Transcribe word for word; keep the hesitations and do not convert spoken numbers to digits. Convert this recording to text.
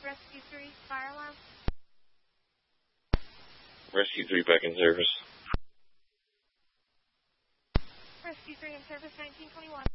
Rescue three, fire alarm. Rescue three back in service. Rescue three in service, nineteen twenty-one.